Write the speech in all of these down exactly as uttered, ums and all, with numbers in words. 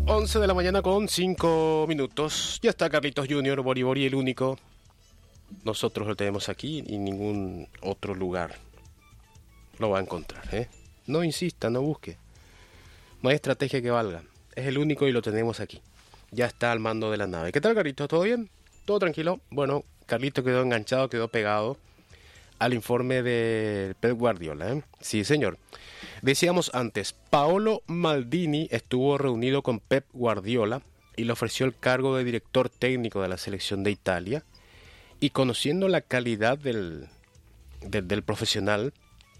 once de la mañana con cinco minutos. Ya está Carlitos Junior, Bori Bori el único. Nosotros lo tenemos aquí y en ningún otro lugar lo va a encontrar, ¿eh? No insista, no busque. No hay estrategia que valga. Es el único y lo tenemos aquí. Ya está al mando de la nave. ¿Qué tal, Carlitos? ¿Todo bien? ¿Todo tranquilo? Bueno, Carlitos quedó enganchado, quedó pegado al informe de Pep Guardiola, ¿eh? Sí, señor. Decíamos antes, Paolo Maldini estuvo reunido con Pep Guardiola y le ofreció el cargo de director técnico de la selección de Italia. Y conociendo la calidad del, del, del profesional,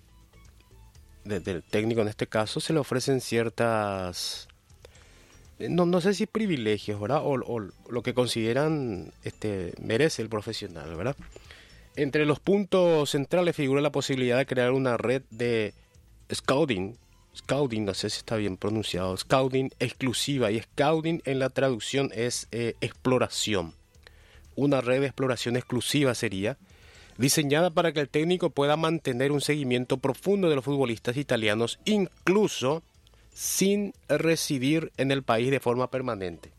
de, del técnico en este caso, se le ofrecen ciertas, no, no sé si privilegios, ¿verdad? O, o lo que consideran este, merece el profesional, ¿verdad? Entre los puntos centrales figura la posibilidad de crear una red de scouting, scouting, no sé si está bien pronunciado, scouting exclusiva, y scouting en la traducción es eh, exploración. Una red de exploración exclusiva sería diseñada para que el técnico pueda mantener un seguimiento profundo de los futbolistas italianos, incluso sin residir en el país de forma permanente.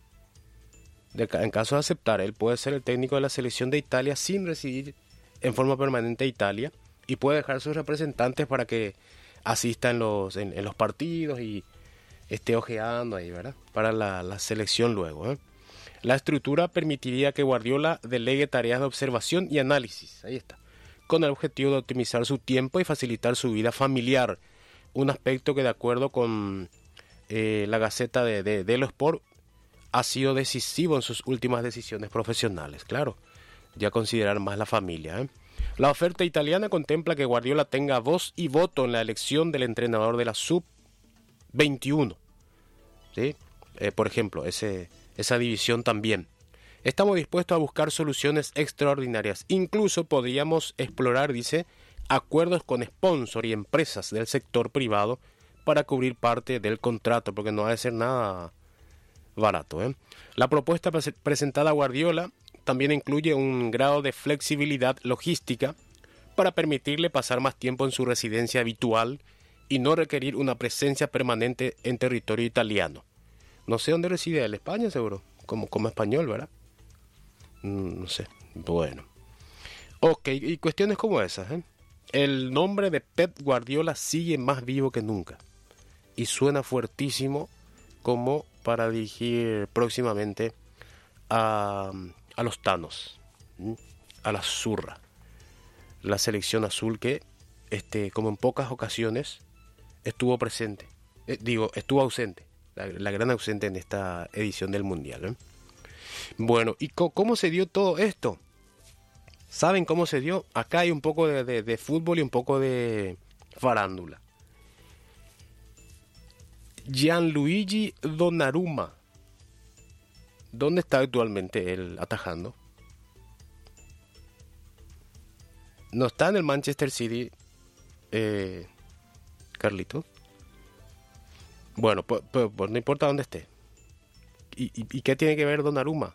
De, en caso de aceptar, él puede ser el técnico de la selección de Italia sin residir en forma permanente a Italia y puede dejar sus representantes para que asistan en los, en, en los partidos y esté ojeando ahí, ¿verdad? Para la, la selección luego, ¿eh? La estructura permitiría que Guardiola delegue tareas de observación y análisis, ahí está, con el objetivo de optimizar su tiempo y facilitar su vida familiar, un aspecto que de acuerdo con eh, la Gaceta de, de, de Lo Sport ha sido decisivo en sus últimas decisiones profesionales, claro, ya considerar más la familia, ¿eh? La oferta italiana contempla que Guardiola tenga voz y voto en la elección del entrenador de la sub veintiuno, ¿sí? Eh, por ejemplo, ese... esa división también. Estamos dispuestos a buscar soluciones extraordinarias. Incluso podríamos explorar, dice, acuerdos con sponsors y empresas del sector privado para cubrir parte del contrato, porque no ha de ser nada barato, ¿eh? La propuesta pre- presentada a Guardiola también incluye un grado de flexibilidad logística para permitirle pasar más tiempo en su residencia habitual y no requerir una presencia permanente en territorio italiano. No sé dónde reside él, España seguro, como, como español, ¿verdad? Mm, no sé, bueno. Ok, y cuestiones como esas, ¿eh? El nombre de Pep Guardiola sigue más vivo que nunca y suena fuertísimo como para dirigir próximamente a, a los Thanos, ¿sí? A la Zurra, la selección azul que, este, como en pocas ocasiones, estuvo presente, eh, digo, estuvo ausente. La, la gran ausente en esta edición del Mundial, ¿eh? Bueno, ¿y co- cómo se dio todo esto? ¿Saben cómo se dio? Acá hay un poco de, de, de fútbol y un poco de farándula. Gianluigi Donnarumma. ¿Dónde está actualmente él atajando? No está en el Manchester City, eh, Carlito. Bueno, pues, pues, pues no importa dónde esté. ¿Y, y, ¿Y qué tiene que ver Donnarumma?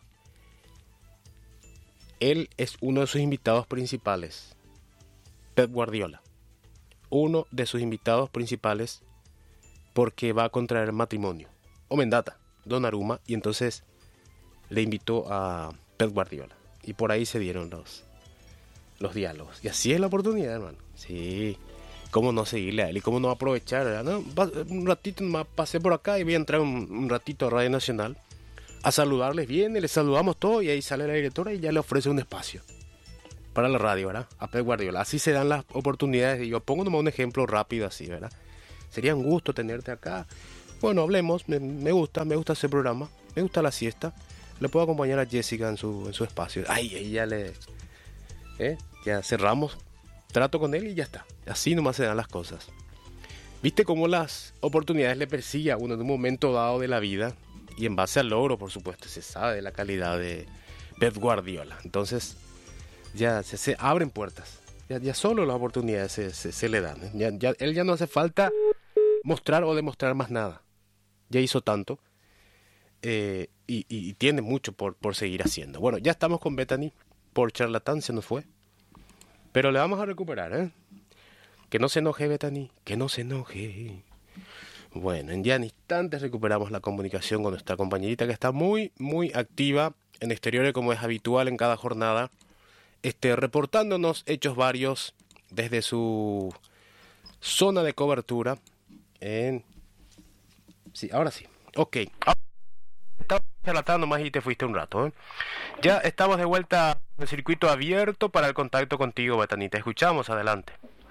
Él es uno de sus invitados principales. Pep Guardiola. Uno de sus invitados principales porque va a contraer matrimonio. O mendata, Donnarumma. Y entonces le invitó a Pep Guardiola. Y por ahí se dieron los, los diálogos. Y así es la oportunidad, hermano. Sí. ¿Cómo no seguirle a él? ¿Y cómo no aprovechar? ¿No? Un ratito más pasé por acá y voy a entrar un, un ratito a Radio Nacional a saludarles bien, y les saludamos todos y ahí sale la directora y ya le ofrece un espacio para la radio, ¿verdad? A Pep Guardiola. Así se dan las oportunidades. Y yo pongo nomás un ejemplo rápido así, ¿verdad? Sería un gusto tenerte acá. Bueno, hablemos. Me, me gusta, me gusta ese programa. Me gusta la siesta. Le puedo acompañar a Jessica en su, en su espacio. Ay, ahí ya le... ¿eh? Ya cerramos. Trato con él y ya está. Así nomás se dan las cosas. ¿Viste cómo las oportunidades le persiguen a uno en un momento dado de la vida? Y en base al logro, por supuesto, se sabe de la calidad de Pep Guardiola. Entonces, ya se, se abren puertas. Ya, ya solo las oportunidades se, se, se le dan. Ya, ya, él ya no hace falta mostrar o demostrar más nada. Ya hizo tanto. Eh, y, y, y tiene mucho por, por seguir haciendo. Bueno, ya estamos con Bethany. Por charlatán se nos fue. Pero le vamos a recuperar, ¿eh? Que no se enoje, Bethany. Que no se enoje. Bueno, en ya en instantes recuperamos la comunicación con nuestra compañerita que está muy, muy activa en exteriores como es habitual en cada jornada, este, reportándonos hechos varios desde su zona de cobertura en... Sí, ahora sí. Ok. Estaba charlatando más y te fuiste un rato, ¿eh? Ya estamos de vuelta en el circuito abierto para el contacto contigo, Betany. Te escuchamos, adelante.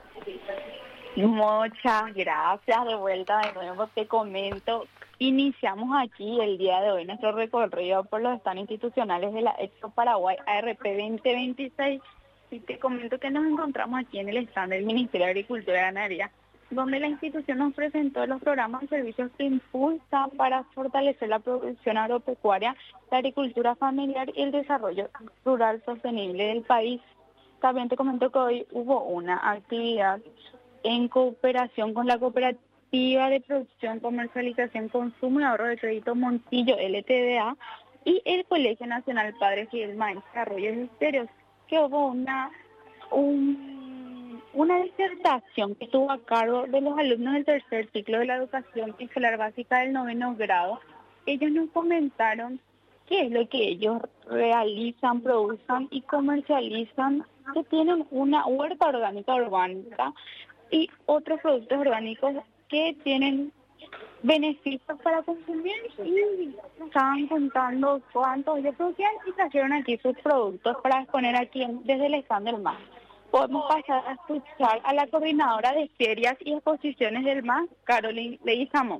Muchas gracias, de vuelta de nuevo te comento. Iniciamos aquí el día de hoy nuestro recorrido por los stands institucionales de la Expo Paraguay A R P veinte veintiséis y te comento que nos encontramos aquí en el stand del Ministerio de Agricultura y Ganadería, donde la institución nos presentó los programas y servicios que impulsan para fortalecer la producción agropecuaria, la agricultura familiar y el desarrollo rural sostenible del país. También te comento que hoy hubo una actividad en cooperación con la Cooperativa de Producción, Comercialización, Consumo y Ahorro de Crédito Montillo L T D A y el Colegio Nacional Padre Fidel Maíz Arroyos Estéreos, que hubo una, un, una disertación que estuvo a cargo de los alumnos del tercer ciclo de la educación escolar básica del noveno grado. Ellos nos comentaron qué es lo que ellos realizan, producen y comercializan, que tienen una huerta orgánica orgánica y otros productos orgánicos que tienen beneficios para consumir, y estaban contando cuántos ellos producían y trajeron aquí sus productos para exponer aquí en, desde el stand del M A S. Podemos pasar a escuchar a la coordinadora de ferias y exposiciones del M A S, Caroline Leguizamón.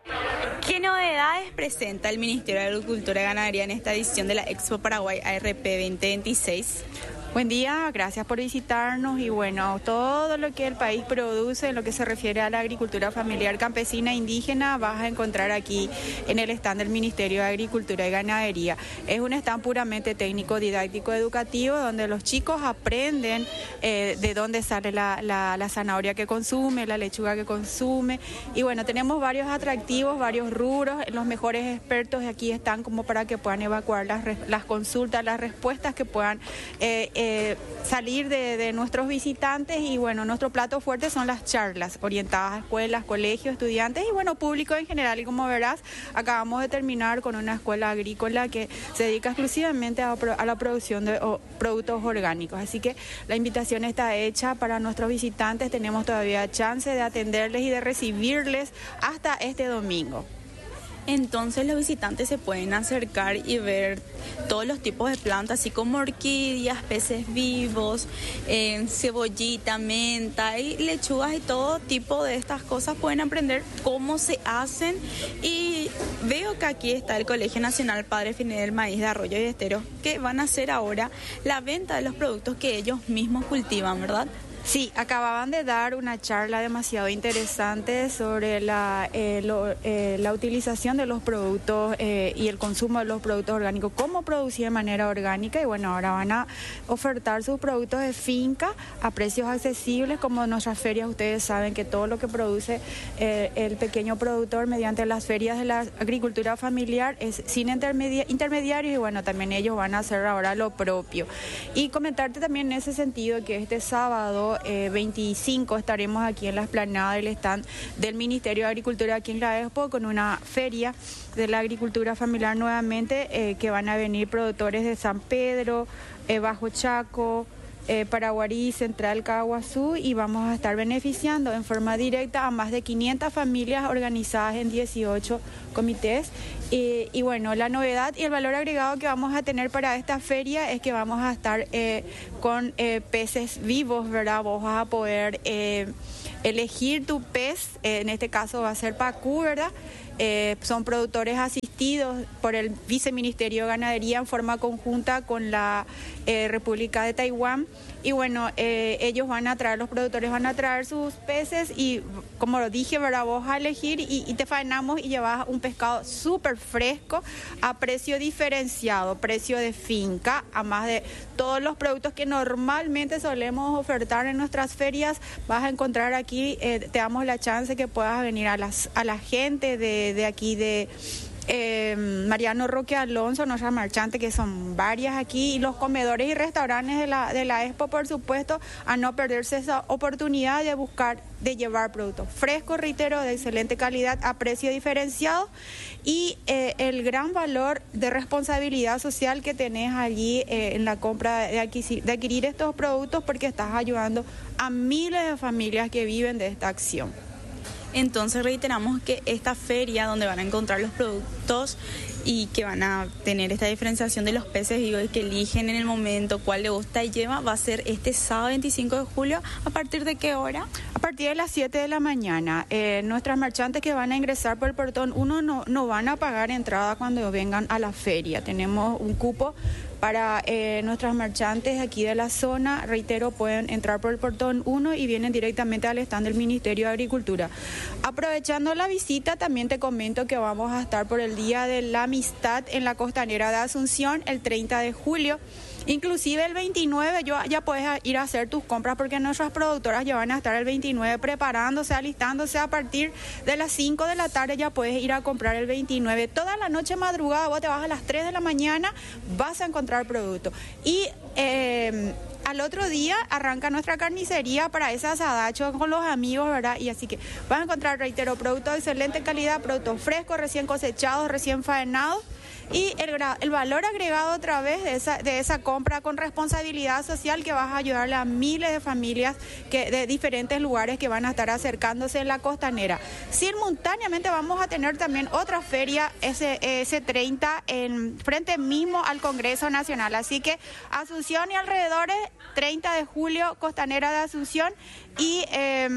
¿Qué novedades presenta el Ministerio de Agricultura y Ganadería en esta edición de la Expo Paraguay A R P veinte veintiséis? Buen día, gracias por visitarnos y bueno, todo lo que el país produce en lo que se refiere a la agricultura familiar, campesina e indígena vas a encontrar aquí en el stand del Ministerio de Agricultura y Ganadería. Es un stand puramente técnico, didáctico, educativo, donde los chicos aprenden eh, de dónde sale la, la, la zanahoria que consume, la lechuga que consume y bueno, tenemos varios atractivos, varios rubros, los mejores expertos aquí están como para que puedan evacuar las, las consultas, las respuestas que puedan eh, Eh, salir de, de nuestros visitantes y bueno, nuestro plato fuerte son las charlas orientadas a escuelas, colegios, estudiantes y bueno, público en general. Y como verás, acabamos de terminar con una escuela agrícola que se dedica exclusivamente a, a la producción de o, productos orgánicos. Así que la invitación está hecha para nuestros visitantes, tenemos todavía chance de atenderles y de recibirles hasta este domingo. Entonces los visitantes se pueden acercar y ver todos los tipos de plantas, así como orquídeas, peces vivos, eh, cebollita, menta y lechugas y todo tipo de estas cosas. Pueden aprender cómo se hacen y veo que aquí está el Colegio Nacional Padre Fidel Maíz de Arroyos y Esteros, que van a hacer ahora la venta de los productos que ellos mismos cultivan, ¿verdad? Sí, acababan de dar una charla demasiado interesante sobre la, eh, lo, eh, la utilización de los productos eh, y el consumo de los productos orgánicos, cómo producir de manera orgánica y bueno, ahora van a ofertar sus productos de finca a precios accesibles, como en nuestras ferias ustedes saben que todo lo que produce eh, el pequeño productor mediante las ferias de la agricultura familiar es sin intermedi- intermediarios y bueno, también ellos van a hacer ahora lo propio. Y comentarte también en ese sentido que este sábado Eh, veinticinco estaremos aquí en la explanada del stand del Ministerio de Agricultura aquí en la Expo con una feria de la agricultura familiar nuevamente eh, que van a venir productores de San Pedro, eh, Bajo Chaco, eh, Paraguarí, Central, Caguazú y vamos a estar beneficiando en forma directa a más de quinientas familias organizadas en dieciocho comités. Y, y bueno, la novedad y el valor agregado que vamos a tener para esta feria es que vamos a estar eh, con eh, peces vivos, ¿verdad? Vos vas a poder eh, elegir tu pez, eh, en este caso va a ser pacú, ¿verdad? Eh, son productores asistidos por el Viceministerio de Ganadería en forma conjunta con la eh, República de Taiwán. Y bueno, eh, ellos van a traer, los productores van a traer sus peces y como lo dije, ¿verdad? Vos vas a elegir y, y te faenamos y llevas un pescado súper fresco a precio diferenciado, precio de finca, a más de todos los productos que normalmente solemos ofertar en nuestras ferias, vas a encontrar aquí, eh, te damos la chance que puedas venir a, las, a la gente de, de aquí de... eh, Mariano Roque Alonso, nuestras marchantes, que son varias aquí, y los comedores y restaurantes de la, de la Expo, por supuesto, a no perderse esa oportunidad de buscar, de llevar productos frescos, reitero, de excelente calidad, a precio diferenciado, y eh, el gran valor de responsabilidad social que tenés allí eh, en la compra de adquirir, de adquirir estos productos, porque estás ayudando a miles de familias que viven de esta acción. Entonces reiteramos que esta feria donde van a encontrar los productos y que van a tener esta diferenciación de los peces vivos y que eligen en el momento cuál le gusta y lleva, va a ser este sábado veinticinco de julio. ¿A partir de qué hora? A partir de las siete de la mañana. Eh, nuestras marchantes que van a ingresar por el portón uno no, no van a pagar entrada cuando vengan a la feria. Tenemos un cupo para eh, nuestras marchantes aquí de la zona. Reitero, pueden entrar por el portón uno y vienen directamente al stand del Ministerio de Agricultura. Aprovechando la visita, también te comento que vamos a estar por el Día de la Amistad en la Costanera de Asunción el treinta de julio. Inclusive el veintinueve yo, ya puedes ir a hacer tus compras, porque nuestras productoras ya van a estar el veintinueve preparándose, alistándose. A partir de las cinco de la tarde ya puedes ir a comprar el veintinueve. Toda la noche madrugada, vos te vas a las tres de la mañana, vas a encontrar producto. Y eh, al otro día arranca nuestra carnicería para ese asadacho con los amigos, ¿verdad? Y así que vas a encontrar, reitero, productos de excelente calidad, productos frescos, recién cosechados, recién faenados. Y el, el valor agregado a través de esa, de esa compra con responsabilidad social, que vas a ayudarle a miles de familias que, de diferentes lugares que van a estar acercándose en la costanera. Simultáneamente vamos a tener también otra feria ese, ese treinta en frente mismo al Congreso Nacional. Así que Asunción y alrededores, treinta de julio, Costanera de Asunción, y eh,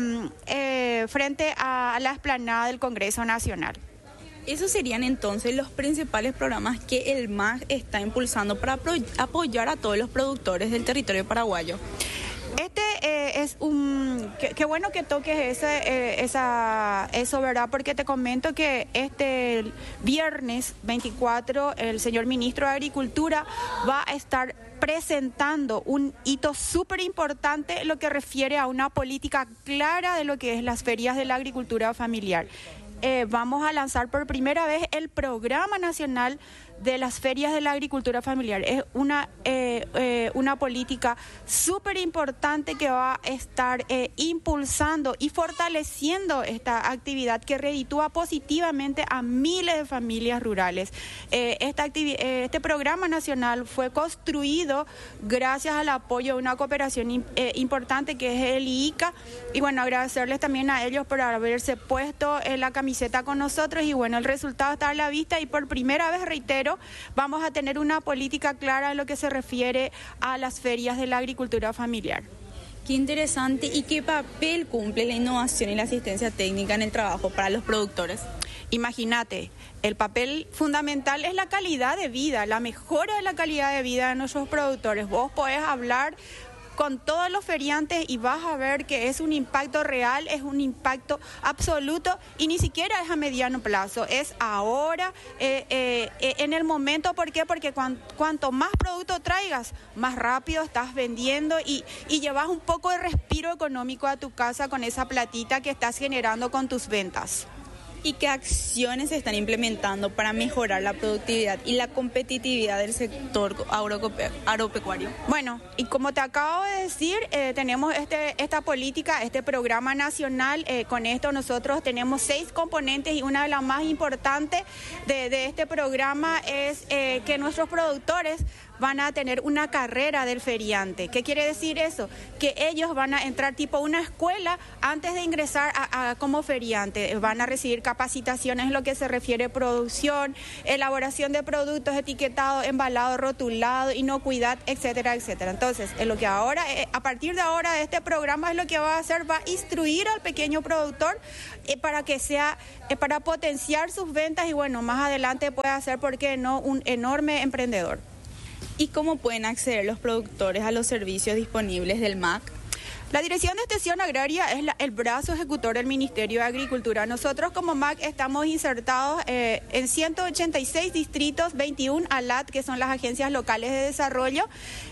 eh, frente a la explanada del Congreso Nacional. Esos serían entonces los principales programas que el M A G está impulsando para apoyar a todos los productores del territorio paraguayo. Este eh, es un... Qué, qué bueno que toques ese, eh, esa, eso, ¿verdad? Porque te comento que este viernes veinticuatro el señor ministro de Agricultura va a estar presentando un hito súper importante, lo que refiere a una política clara de lo que es las ferias de la agricultura familiar. Eh, vamos a lanzar por primera vez el Programa Nacional de las Ferias de la Agricultura Familiar. Es una, eh, eh, una política súper importante que va a estar eh, impulsando y fortaleciendo esta actividad que reditúa positivamente a miles de familias rurales. Eh, esta activi- eh, este programa nacional fue construido gracias al apoyo de una cooperación in- eh, importante que es el I I C A, y bueno, agradecerles también a ellos por haberse puesto en la camiseta con nosotros, y bueno, el resultado está a la vista, y por primera vez, reitero, vamos a tener una política clara en lo que se refiere a las ferias de la agricultura familiar. Qué interesante. ¿Y qué papel cumple la innovación y la asistencia técnica en el trabajo para los productores? Imagínate, el papel fundamental es la calidad de vida, la mejora de la calidad de vida de nuestros productores. Vos podés hablar con todos los feriantes y vas a ver que es un impacto real, es un impacto absoluto, y ni siquiera es a mediano plazo, es ahora, eh, eh, en el momento. ¿Por qué? Porque cuan, cuanto más producto traigas, más rápido estás vendiendo y, y llevas un poco de respiro económico a tu casa con esa platita que estás generando con tus ventas. ¿Y qué acciones se están implementando para mejorar la productividad y la competitividad del sector agropecuario? Bueno, y como te acabo de decir, eh, tenemos este, esta política, este programa nacional. Eh, con esto nosotros tenemos seis componentes, y una de las más importantes de, de este programa es eh, que nuestros productores van a tener una carrera del feriante. ¿Qué quiere decir eso? Que ellos van a entrar tipo una escuela antes de ingresar a, a, como feriante. Van a recibir capacitaciones en lo que se refiere a producción, elaboración de productos, etiquetado, embalado, rotulado, inocuidad, etcétera, etcétera. Entonces, en lo que ahora, eh, a partir de ahora, este programa es lo que va a hacer, va a instruir al pequeño productor eh, para que sea, eh, para potenciar sus ventas, y bueno, más adelante puede ser, ¿por qué no?, un enorme emprendedor. ¿Y cómo pueden acceder los productores a los servicios disponibles del M A C? La Dirección de Extensión Agraria es la, el brazo ejecutor del Ministerio de Agricultura. Nosotros como M A C estamos insertados eh, en ciento ochenta y seis distritos, veintiún A L A T, que son las agencias locales de desarrollo,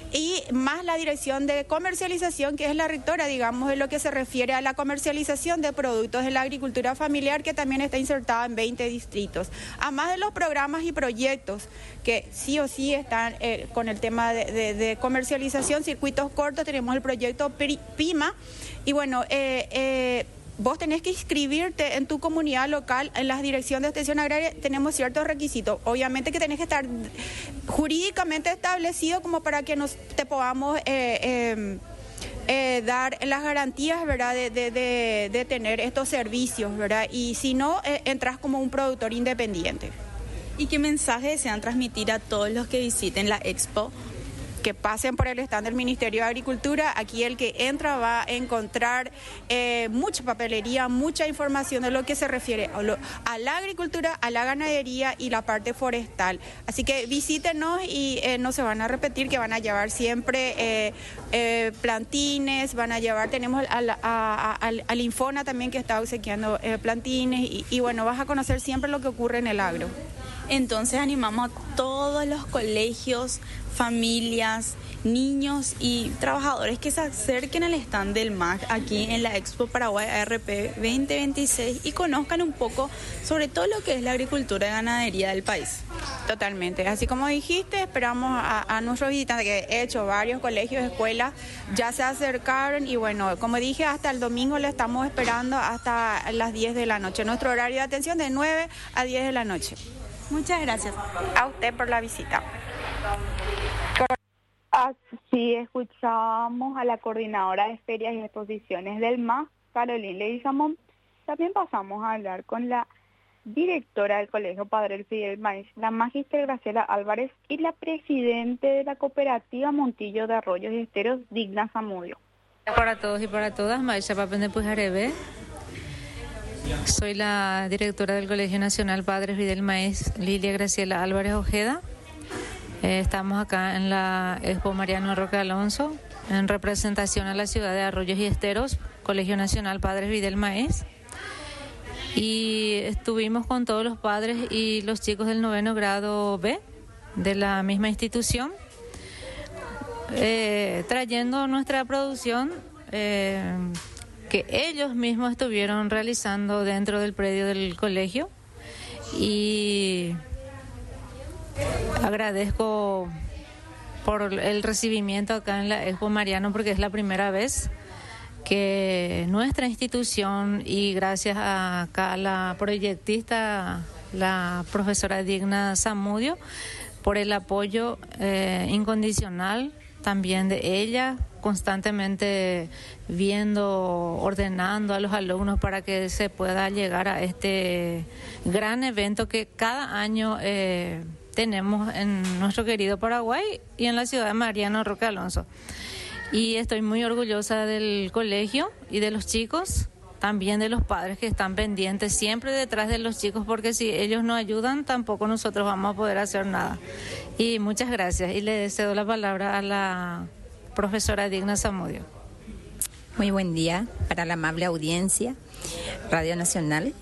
y más la dirección de comercialización, que es la rectora, digamos, en lo que se refiere a la comercialización de productos de la agricultura familiar, que también está insertada en veinte distritos. Además de los programas y proyectos que sí o sí están eh, con el tema de, de, de comercialización, circuitos cortos, tenemos el proyecto PIMA, y bueno, eh, eh, vos tenés que inscribirte en tu comunidad local, en las direcciones de extensión agraria, tenemos ciertos requisitos. Obviamente que tenés que estar jurídicamente establecido como para que nos te podamos eh, eh, eh, dar las garantías, ¿verdad?, de, de, de, de tener estos servicios, ¿verdad? Y si no, eh, entras como un productor independiente. ¿Y qué mensaje desean transmitir a todos los que visiten la expo? Que pasen por el stand del Ministerio de Agricultura. Aquí el que entra va a encontrar eh, mucha papelería, mucha información de lo que se refiere a, lo, a la agricultura, a la ganadería y la parte forestal. Así que visítenos y eh, no se van a repetir, que van a llevar siempre eh, eh, plantines, van a llevar, tenemos al, a, a, al, al Infona también que está obsequiando eh, plantines y, y bueno, vas a conocer siempre lo que ocurre en el agro. Entonces animamos a todos los colegios, familias, niños y trabajadores que se acerquen al stand del M A G aquí en la Expo Paraguay A R P veinte veintiséis y conozcan un poco sobre todo lo que es la agricultura y ganadería del país. Totalmente, así como dijiste, esperamos a, a nuestros visitantes, que he hecho varios colegios, escuelas, ya se acercaron y bueno, como dije, hasta el domingo le estamos esperando hasta las diez de la noche. Nuestro horario de atención de nueve a diez de la noche. Muchas gracias a usted por la visita. Así escuchamos a la coordinadora de ferias y exposiciones del M A G, Carolina Leguizamón. También pasamos a hablar con la directora del Colegio Padre Fidel Maíz, la magíster Graciela Álvarez, y la presidente de la cooperativa Montillo de Arroyos y Esteros, Digna Zamudio. Para todos y para todas, Maisha Papende Pujarebe. Soy la directora del Colegio Nacional Padre Fidel Maíz, Lilia Graciela Álvarez Ojeda. Eh, estamos acá en la Expo Mariano Roque Alonso, en representación a la ciudad de Arroyos y Esteros, Colegio Nacional Padre Fidel Maíz. Y estuvimos con todos los padres y los chicos del noveno grado B de la misma institución, eh, trayendo nuestra producción eh, que ellos mismos estuvieron realizando dentro del predio del colegio. Y agradezco por el recibimiento acá en la Expo Mariano, porque es la primera vez que nuestra institución, y gracias a acá a la proyectista, la profesora Digna Zamudio, por el apoyo eh, incondicional también de ella, constantemente viendo, ordenando a los alumnos para que se pueda llegar a este gran evento que cada año eh, tenemos en nuestro querido Paraguay y en la ciudad de Mariano Roque Alonso. Y estoy muy orgullosa del colegio y de los chicos, también de los padres que están pendientes siempre detrás de los chicos, porque si ellos no ayudan, tampoco nosotros vamos a poder hacer nada. Y muchas gracias, y le cedo la palabra a la profesora Digna Zamudio. Muy buen día para la amable audiencia, Radio Nacional.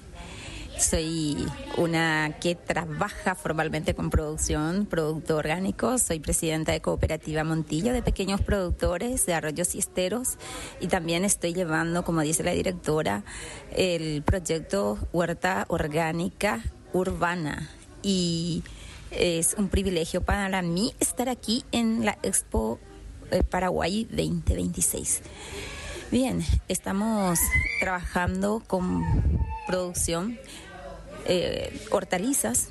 Soy una que trabaja formalmente con producción, producto orgánico. Soy presidenta de Cooperativa Montillo, de pequeños productores de arroyos y esteros. Y también estoy llevando, como dice la directora, el proyecto Huerta Orgánica Urbana. Y es un privilegio para mí estar aquí en la Expo Paraguay veinte veintiséis. Bien, estamos trabajando con producción Eh, hortalizas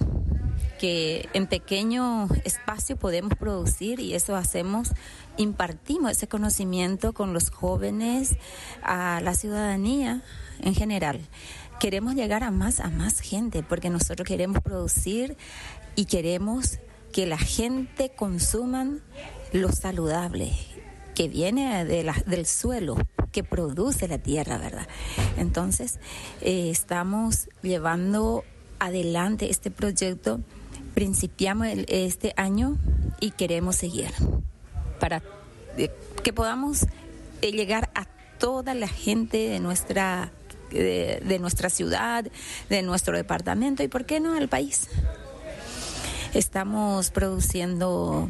que en pequeño espacio podemos producir, y eso hacemos, impartimos ese conocimiento con los jóvenes, a la ciudadanía en general. Queremos llegar a más, a más gente, porque nosotros queremos producir y queremos que la gente consuma lo saludable que viene de la, del suelo, que produce la tierra, ¿verdad? Entonces, eh, estamos llevando adelante este proyecto. Principiamos el, este año y queremos seguir para eh, que podamos eh, llegar a toda la gente de nuestra, de, de nuestra ciudad, de nuestro departamento y, ¿por qué no?, al país. Estamos produciendo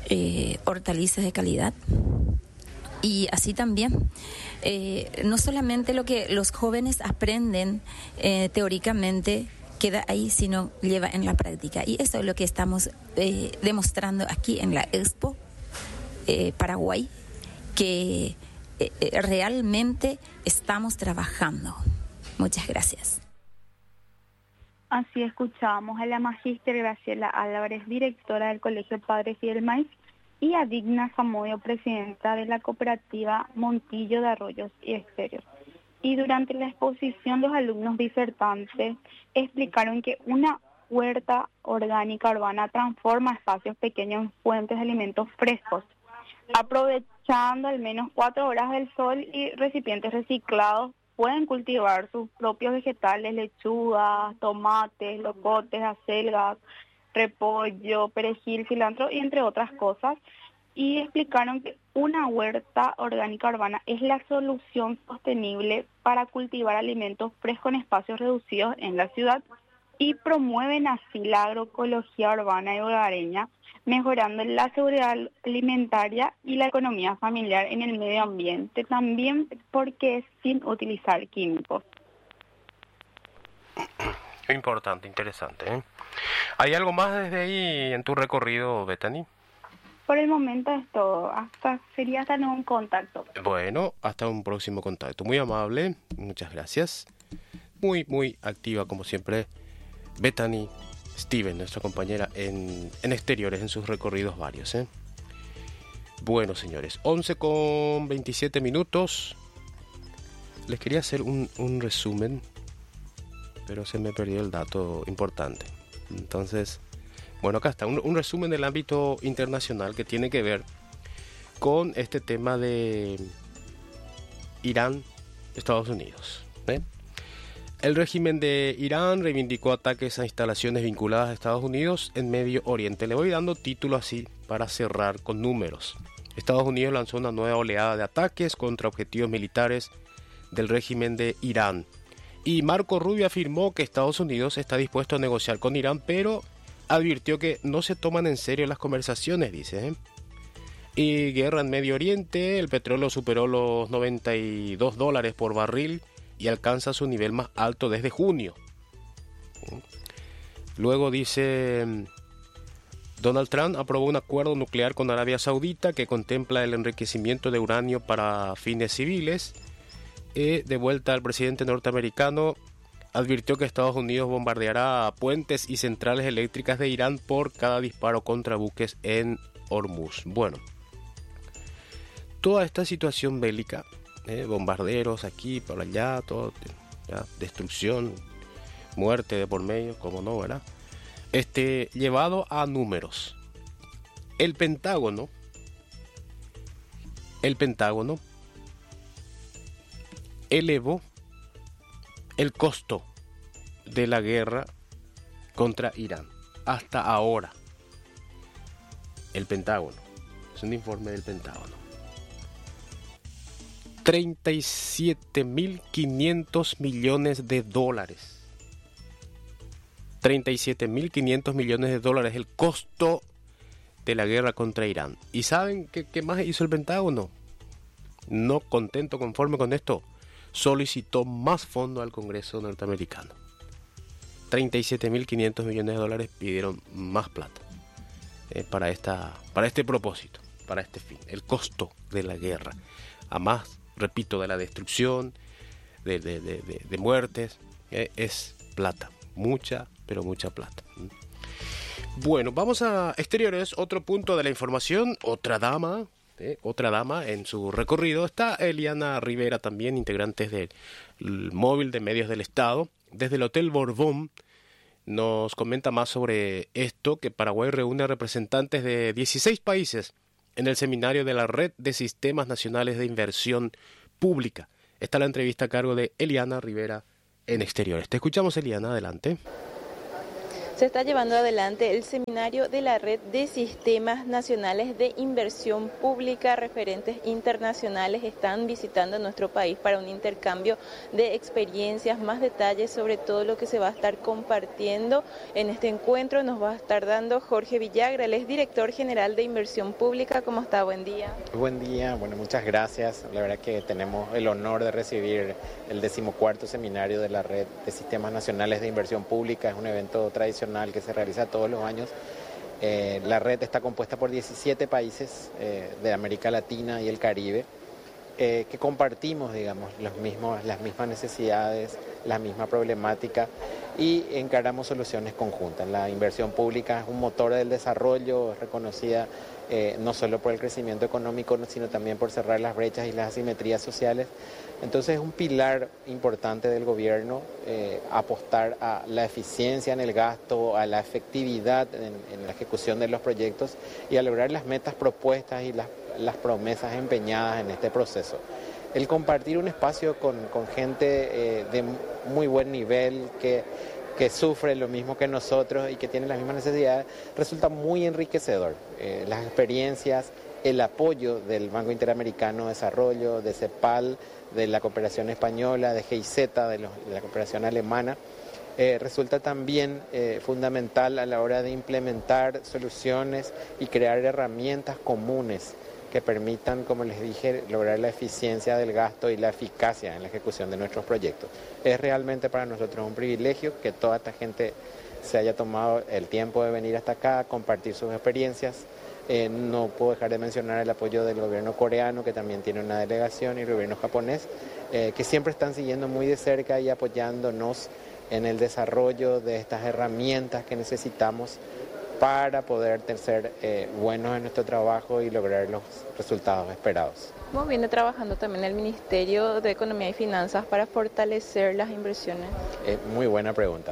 eh, hortalizas de calidad. Y así también, eh, no solamente lo que los jóvenes aprenden eh, teóricamente queda ahí, sino lleva en la práctica. Y eso es lo que estamos eh, demostrando aquí en la Expo eh, Paraguay, que eh, realmente estamos trabajando. Muchas gracias. Así escuchábamos a la magíster Graciela Álvarez, directora del Colegio Padre Fidel Maiz, y a Digna Zamudio, presidenta de la cooperativa Montillo de Arroyos y Estéreos. Y durante la exposición los alumnos disertantes explicaron que una huerta orgánica urbana transforma espacios pequeños en fuentes de alimentos frescos, aprovechando al menos cuatro horas del sol y recipientes reciclados. Pueden cultivar sus propios vegetales, lechugas, tomates, locotes, acelgas, repollo, perejil, cilantro y entre otras cosas, y explicaron que una huerta orgánica urbana es la solución sostenible para cultivar alimentos frescos en espacios reducidos en la ciudad y promueven así la agroecología urbana y hogareña, mejorando la seguridad alimentaria y la economía familiar en el medio ambiente, también porque es sin utilizar químicos. Importante, interesante, ¿eh? ¿Hay algo más desde ahí en tu recorrido, Bethany? Por el momento es todo. Hasta sería hasta un contacto. Bueno, hasta un próximo contacto. Muy amable, muchas gracias. Muy, muy activa, como siempre, Bethany Steven, nuestra compañera en, en exteriores, en sus recorridos varios, ¿eh? Bueno, señores, once con veintisiete minutos. Les quería hacer un, un resumen, pero se me perdió el dato importante. Entonces, bueno, acá está, un, un resumen del ámbito internacional que tiene que ver con este tema de Irán, Estados Unidos, ¿eh? El régimen de Irán reivindicó ataques a instalaciones vinculadas a Estados Unidos en Medio Oriente. Le voy dando título así para cerrar con números. Estados Unidos lanzó una nueva oleada de ataques contra objetivos militares del régimen de Irán. Y Marco Rubio afirmó que Estados Unidos está dispuesto a negociar con Irán, pero advirtió que no se toman en serio las conversaciones, dice, ¿eh? Y guerra en Medio Oriente, el petróleo superó los noventa y dos dólares por barril y alcanza su nivel más alto desde junio. Luego dice, Donald Trump aprobó un acuerdo nuclear con Arabia Saudita que contempla el enriquecimiento de uranio para fines civiles. Y de vuelta al presidente norteamericano, advirtió que Estados Unidos bombardeará puentes y centrales eléctricas de Irán por cada disparo contra buques en Hormuz. Bueno, toda esta situación bélica, Eh, bombarderos aquí, por allá, todo, ya, destrucción, muerte de por medio, como no, ¿verdad? Este, llevado a números. El Pentágono, el Pentágono elevó el costo de la guerra contra Irán hasta ahora. El Pentágono, es un informe del Pentágono. treinta y siete mil quinientos millones de dólares. treinta y siete mil quinientos millones de dólares el costo de la guerra contra Irán. ¿Y saben qué, qué más hizo el Pentágono? No contento, conforme con esto, solicitó más fondos al Congreso norteamericano. treinta y siete mil quinientos millones de dólares pidieron más plata eh, para, esta, para este propósito, para este fin, el costo de la guerra. A más, repito, de la destrucción, de, de, de, de, de muertes, eh, es plata, mucha, pero mucha plata. Bueno, vamos a exteriores, otro punto de la información, otra dama, eh, otra dama en su recorrido, está Eliana Rivera también, integrante del móvil de medios del Estado, desde el Hotel Borbón, nos comenta más sobre esto, que Paraguay reúne a representantes de dieciséis países en el seminario de la Red de Sistemas Nacionales de Inversión Pública. Está la entrevista a cargo de Eliana Rivera en Exteriores. Te escuchamos, Eliana, adelante. se está llevando adelante el seminario de la Red de Sistemas Nacionales de Inversión Pública. Referentes internacionales están visitando nuestro país para un intercambio de experiencias, más detalles sobre todo lo que se va a estar compartiendo en este encuentro. Nos va a estar dando Jorge Villagra, él es director general de Inversión Pública. ¿Cómo está? Buen día. Buen día, bueno, muchas gracias. La verdad que tenemos el honor de recibir el decimocuarto seminario de la Red de Sistemas Nacionales de Inversión Pública. Es un evento tradicional que se realiza todos los años. Eh, la red está compuesta por diecisiete países eh, de América Latina y el Caribe, eh, que compartimos, digamos, los mismos, las mismas necesidades, la misma problemática y encaramos soluciones conjuntas. La inversión pública es un motor del desarrollo, es reconocida eh, no solo por el crecimiento económico, sino también por cerrar las brechas y las asimetrías sociales. Entonces es un pilar importante del gobierno eh, apostar a la eficiencia en el gasto, a la efectividad en, en la ejecución de los proyectos y a lograr las metas propuestas y las, las promesas empeñadas en este proceso. El compartir un espacio con, con gente eh, de muy buen nivel que, que sufre lo mismo que nosotros y que tiene las mismas necesidades resulta muy enriquecedor. Eh, las experiencias, el apoyo del Banco Interamericano de Desarrollo, de CEPAL, de la cooperación española, de G I Z, de, los, de la cooperación alemana, eh, resulta también eh, fundamental a la hora de implementar soluciones y crear herramientas comunes que permitan, como les dije, lograr la eficiencia del gasto y la eficacia en la ejecución de nuestros proyectos. Es realmente para nosotros un privilegio que toda esta gente se haya tomado el tiempo de venir hasta acá, compartir sus experiencias. Eh, no puedo dejar de mencionar el apoyo del gobierno coreano, que también tiene una delegación, y el gobierno japonés, eh, que siempre están siguiendo muy de cerca y apoyándonos en el desarrollo de estas herramientas que necesitamos para poder ser eh, buenos en nuestro trabajo y lograr los resultados esperados. ¿Cómo viene trabajando también el Ministerio de Economía y Finanzas para fortalecer las inversiones? Eh, muy buena pregunta.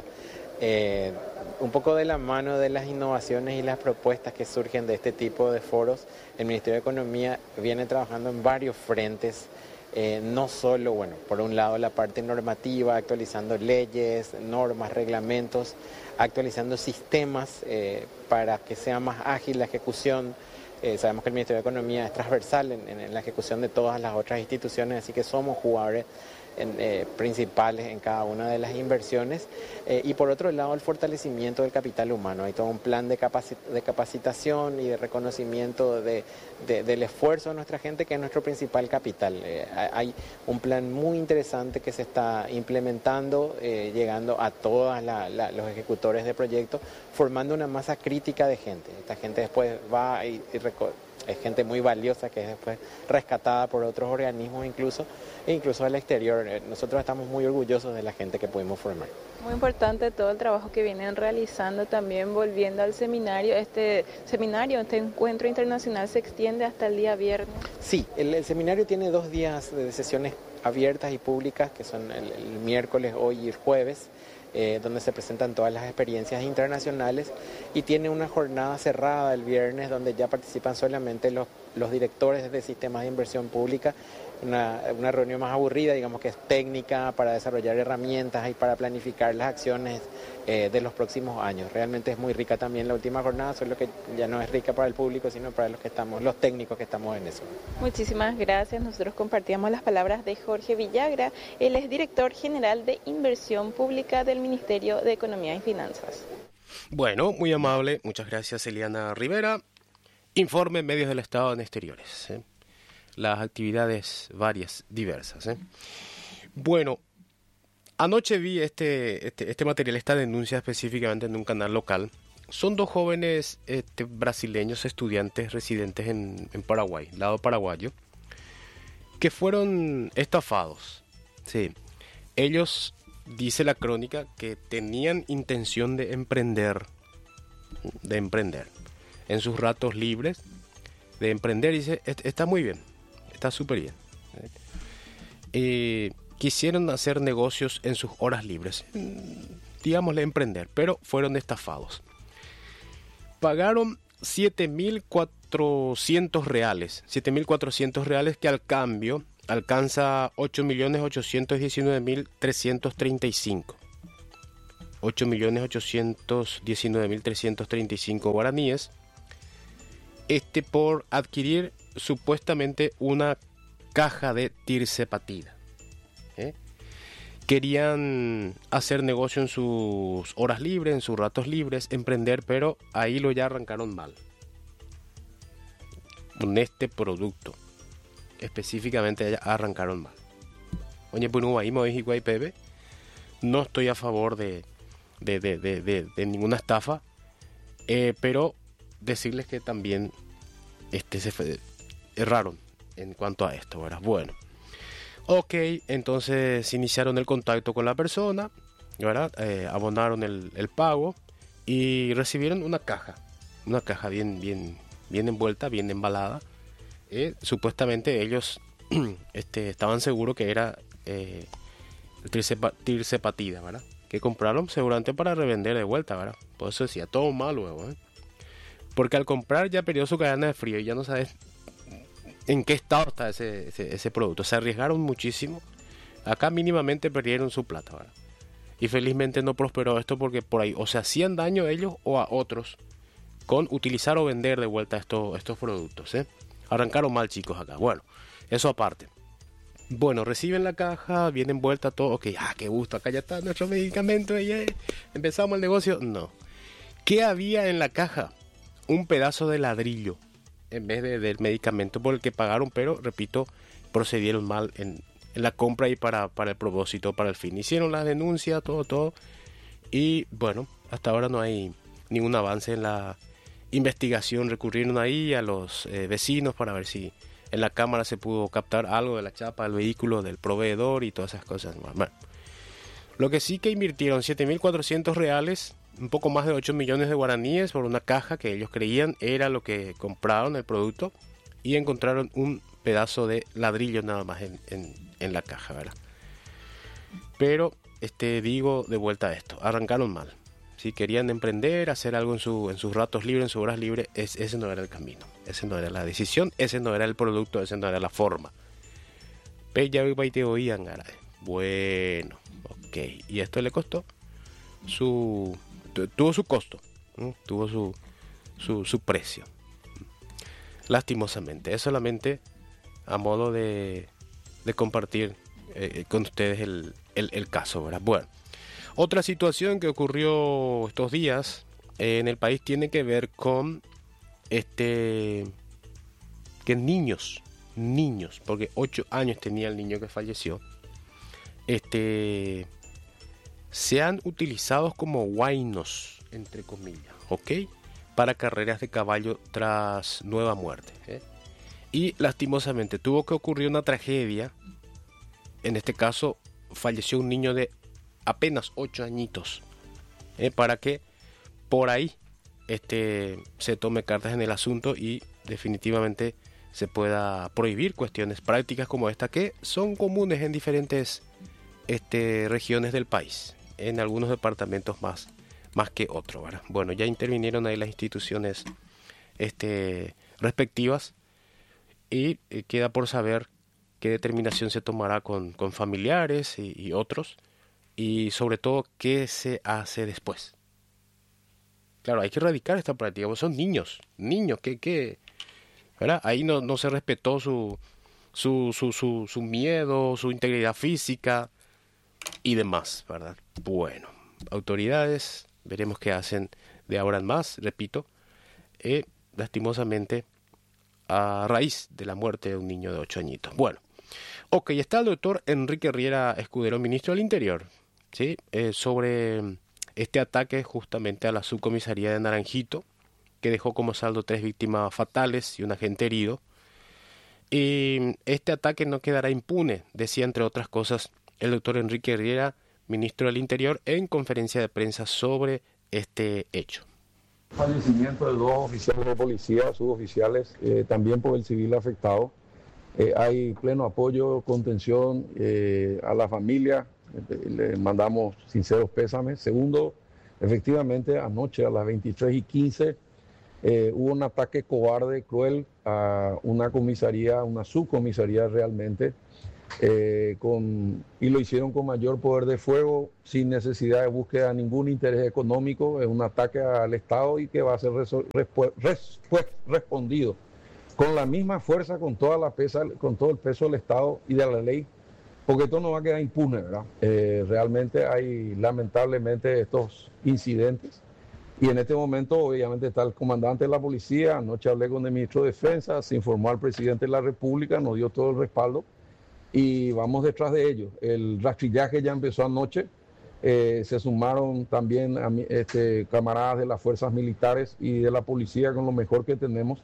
Eh, un poco de la mano de las innovaciones y las propuestas que surgen de este tipo de foros, el Ministerio de Economía viene trabajando en varios frentes. Eh, no solo, bueno, por un lado la parte normativa, actualizando leyes, normas, reglamentos, actualizando sistemas eh, para que sea más ágil la ejecución. Eh, sabemos que el Ministerio de Economía es transversal en, en la ejecución de todas las otras instituciones, así que somos jugadores en, eh, principales en cada una de las inversiones. Eh, y por otro lado, el fortalecimiento del capital humano. Hay todo un plan de, capaci- de capacitación y de reconocimiento de, de, del esfuerzo de nuestra gente, que es nuestro principal capital. Eh, hay un plan muy interesante que se está implementando, eh, llegando a todos los ejecutores de proyectos, formando una masa crítica de gente. Esta gente después va y, y reco- es gente muy valiosa que es después rescatada por otros organismos incluso, e incluso al exterior. Nosotros estamos muy orgullosos de la gente que pudimos formar. Muy importante todo el trabajo que vienen realizando. También volviendo al seminario, este seminario, este encuentro internacional se extiende hasta el día viernes. Sí, el, el seminario tiene dos días de sesiones abiertas y públicas, que son el, el miércoles, hoy y el jueves, eh, donde se presentan todas las experiencias internacionales, y tiene una jornada cerrada el viernes donde ya participan solamente los, los directores de sistemas de inversión pública. Una, una reunión más aburrida, digamos que es técnica, para desarrollar herramientas y para planificar las acciones eh, de los próximos años. Realmente es muy rica también la última jornada, solo que ya no es rica para el público, sino para los que estamos, los técnicos que estamos en eso. Muchísimas gracias. Nosotros compartíamos las palabras de Jorge Villagra. Él es director general de Inversión Pública del Ministerio de Economía y Finanzas. Bueno, muy amable. Muchas gracias, Eliana Rivera. Informe Medios del Estado en Exteriores. ¿eh? Las actividades varias, diversas. ¿eh? Bueno, anoche vi este, este, este material, esta denuncia específicamente en un canal local. Son dos jóvenes este, brasileños estudiantes residentes en, en Paraguay, lado paraguayo, que fueron estafados. Sí. Ellos, dice la crónica, que tenían intención de emprender, de emprender, en sus ratos libres, de emprender, dice, está muy bien. Está súper bien. Eh, quisieron hacer negocios en sus horas libres, digámosle emprender, pero fueron estafados. Pagaron siete mil cuatrocientos reales, siete mil cuatrocientos reales, que al cambio alcanza ocho millones ochocientos diecinueve mil trescientos treinta y cinco. ocho millones ochocientos diecinueve mil trescientos treinta y cinco guaraníes, este por adquirir supuestamente una caja de tirsepatida. ¿Eh? Querían hacer negocio en sus horas libres, en sus ratos libres, emprender, pero ahí lo ya arrancaron mal. Con este producto, específicamente ya arrancaron mal. Oye, pues no, ahí me dije, guay, Pepe, no estoy a favor de, de, de, de, de, de ninguna estafa, eh, pero decirles que también este, se fue, erraron en cuanto a esto, ¿verdad? Bueno. Ok, entonces iniciaron el contacto con la persona, ¿verdad? Eh, abonaron el, el pago y recibieron una caja, una caja bien, bien, bien envuelta, bien embalada. Eh, supuestamente ellos este, estaban seguros que era eh, tirsepa, tirsepatida, ¿verdad? Que compraron seguramente para revender de vuelta, ¿verdad? Por eso decía, todo mal luego, ¿eh? Porque al comprar ya perdió su cadena de frío y ya no sabes en qué estado está ese, ese, ese producto. Se arriesgaron muchísimo. Acá mínimamente perdieron su plata, ¿verdad? Y felizmente no prosperó esto porque por ahí o se hacían daño a ellos o a otros con utilizar o vender de vuelta estos, estos productos, ¿eh? Arrancaron mal, chicos, acá. Bueno, eso aparte. Bueno, reciben la caja, viene envuelta todo. Ok, ah, qué gusto, acá ya está nuestro medicamento. Yeah. Empezamos el negocio. No. ¿Qué había en la caja? Un pedazo de ladrillo en vez de, del medicamento por el que pagaron, pero repito, procedieron mal en, en la compra y para, para el propósito, para el fin. Hicieron la denuncia, todo, todo. Y bueno, hasta ahora no hay ningún avance en la investigación. Recurrieron ahí a los eh, vecinos para ver si en la cámara se pudo captar algo de la chapa del vehículo, del proveedor y todas esas cosas. Bueno, lo que sí que invirtieron siete mil cuatrocientos reales, un poco más de ocho millones de guaraníes por una caja que ellos creían era lo que compraron el producto y encontraron un pedazo de ladrillo nada más en, en, en la caja, ¿verdad? Pero este digo de vuelta a esto, arrancaron mal. Si querían emprender, hacer algo en, su, en sus ratos libres, en sus horas libres, es, ese no era el camino, ese no era la decisión, ese no era el producto, ese no era la forma. Pero ya te oían, caray. Bueno, ok, y esto le costó su... tuvo su costo, ¿no? Tuvo su, su, su precio. Lastimosamente, es solamente a modo de, de compartir eh, con ustedes el, el, el caso, ¿verdad? Bueno, otra situación que ocurrió estos días eh, en el país tiene que ver con este que niños, niños, porque ocho años tenía el niño que falleció, este sean utilizados como guainos, entre comillas, ¿ok? Para carreras de caballo tras nueva muerte, ¿eh? Y lastimosamente tuvo que ocurrir una tragedia. En este caso falleció un niño de apenas ocho añitos, ¿eh? Para que por ahí este, se tome cartas en el asunto y definitivamente se pueda prohibir cuestiones prácticas como esta que son comunes en diferentes este, regiones del país, en algunos departamentos más, más que otros, ¿verdad? Bueno, ya intervinieron ahí las instituciones este, respectivas y eh, queda por saber qué determinación se tomará con, con familiares y, y otros, y sobre todo qué se hace después. Claro, hay que erradicar esta práctica, porque son niños, niños, que, que ¿verdad? Ahí no, no se respetó su, su, su, su, su miedo, su integridad física y demás, ¿verdad? Bueno, autoridades, veremos qué hacen de ahora en más, repito, eh, lastimosamente a raíz de la muerte de un niño de ocho añitos. Bueno, ok, está el doctor Enrique Riera Escudero, ministro del Interior, ¿sí? Eh, sobre este ataque justamente a la subcomisaría de Naranjito, que dejó como saldo tres víctimas fatales y un agente herido. Y este ataque no quedará impune, decía entre otras cosas el doctor Enrique Riera, ministro del Interior, en conferencia de prensa sobre este hecho. Fallecimiento de dos oficiales de policía, suboficiales, eh, también por el civil afectado. Eh, hay pleno apoyo, contención eh, a la familia, eh, le mandamos sinceros pésames. Segundo, efectivamente anoche a las veintitrés y quince eh, hubo un ataque cobarde, cruel a una comisaría, una subcomisaría realmente, eh, con, y lo hicieron con mayor poder de fuego, sin necesidad de búsqueda de ningún interés económico. Es un ataque al Estado y que va a ser resol, respu, respu, respondido con la misma fuerza, con toda la pesa, con todo el peso del Estado y de la ley, porque esto no va a quedar impune, ¿verdad? Eh, realmente hay lamentablemente estos incidentes. Y en este momento, obviamente, está el comandante de la policía. Anoche hablé con el ministro de Defensa, se informó al presidente de la República, nos dio todo el respaldo y vamos detrás de ellos. El rastrillaje ya empezó anoche. Eh, se sumaron también a, este, camaradas de las fuerzas militares y de la policía con lo mejor que tenemos.